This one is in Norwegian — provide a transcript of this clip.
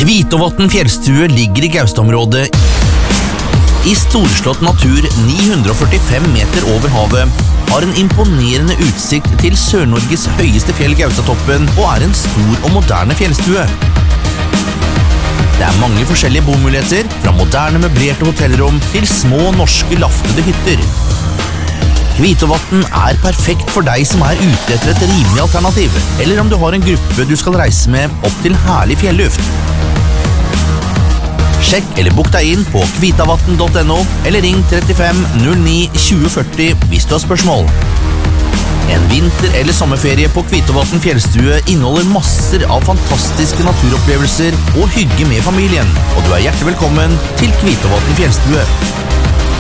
Kvitovatn fjellstue ligger i Gaustområdet i storslått natur 945 meter over havet, har en imponerende utsikt til Sør-Norges høyeste fjell Gaustatoppen og er en stor og moderne fjellstue. Det er mange forskjellige bomuligheter, fra moderne møblerte hotellrom til små norske laftede hytter. Kvitovatn er perfekt for deg som er ute etter et rimelig alternativ, eller om du har en gruppe du skal reise med opp til herlig fjelluft. Sjekk eller bok deg inn på kvitavatn.no, eller ring 35 09 2040 hvis du har spørsmål. En vinter- eller sommerferie på Kvitovatn fjellstue inneholder masser av fantastiske naturopplevelser og hygge med familien, og du er hjertelig velkommen til Kvitovatn fjellstue.